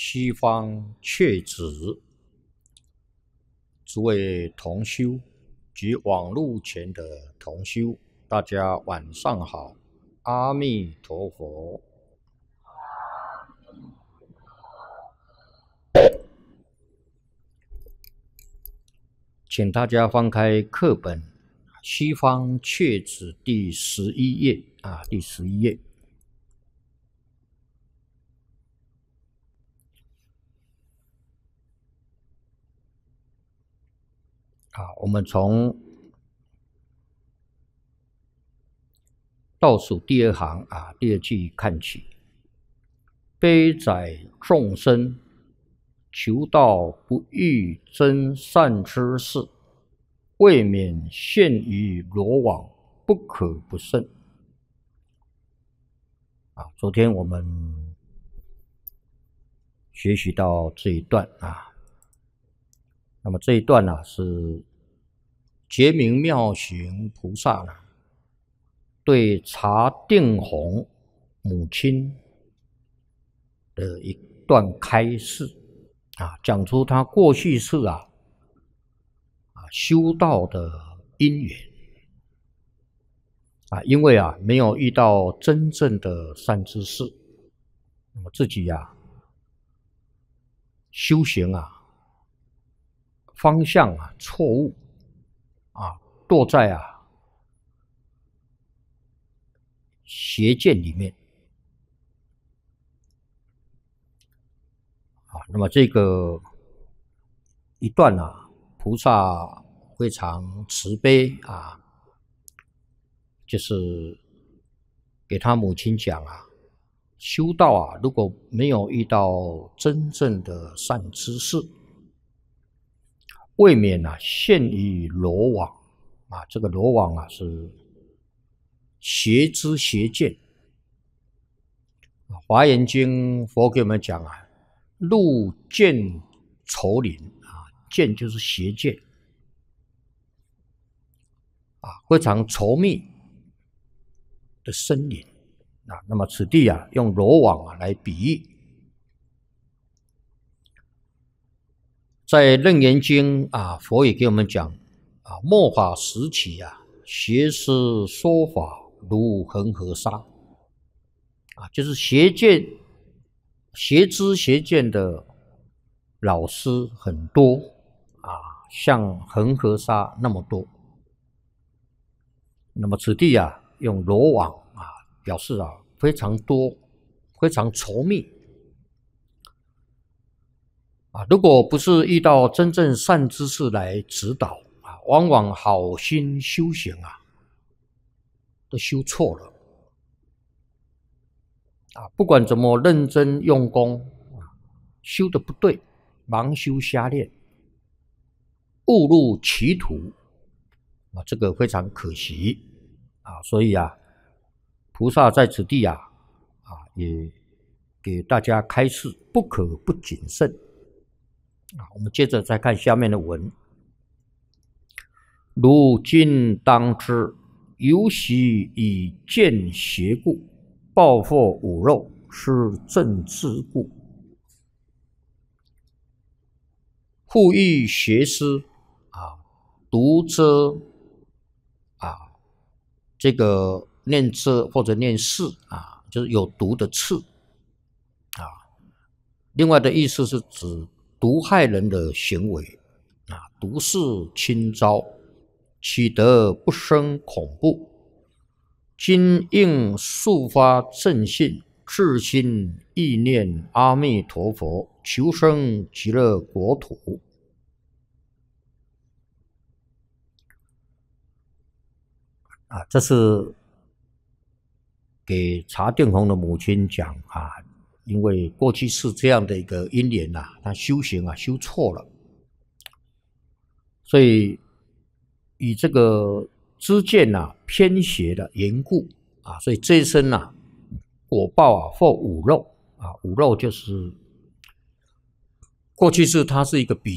西方确子，诸位同修及网络前的同修，大家晚上好，阿弥陀佛。请大家翻开课本《西方确子》第11页第11页。我们从倒数第二行第二句看起。悲哉众生，求道不欲真善知识，未免陷于罗网，不可不慎。昨天我们学习到这一段那么这一段是觉明妙行菩萨对茶定弘母亲的一段开示讲出他过去世修道的因缘因为没有遇到真正的善知识，那么自己修行方向错误堕在邪见里面那么这个一段菩萨非常慈悲就是给他母亲讲修道如果没有遇到真正的善知识，未免陷于罗网这个罗网是邪知邪见。华严经佛给我们讲入见丛林见就是邪见非常稠密的森林那么此地用罗网来比喻。在楞严经佛也给我们讲末法时期邪师说法如恒河沙就是邪知邪见的老师很多像恒河沙那么多。那么此地用罗网表示非常多，非常稠密如果不是遇到真正善知识来指导往往好心修行都修错了不管怎么认真用功修得不对，盲修瞎练，误入歧途这个非常可惜所以菩萨在此地也给大家开示不可不谨慎我们接着再看下面的文。如今当知，由习以见邪故，报复五肉，是正知故。复欲邪师毒遮这个念遮或者念视就是有毒的刺另外的意思是指毒害人的行为毒势侵招，岂得不生恐怖？今应速发正信，至心意念阿弥陀佛，求生极乐国土。这是给茶定弘的母亲讲因为过去是这样的一个因缘他修行修错了，所以以这个知见偏邪的缘故所以这一生果报或五肉五肉就是过去是它是一个比